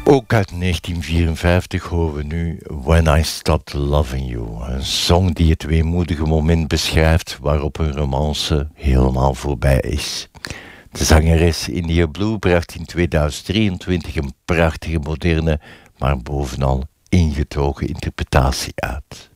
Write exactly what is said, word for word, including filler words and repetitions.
Ook uit negentien vierenvijftig horen we nu When I Stopped Loving You. Een song die het weemoedige moment beschrijft waarop een romance helemaal voorbij is. De zangeres India Blue bracht in tweeduizend drieëntwintig een prachtige moderne, maar bovenal ingetogen interpretatie uit.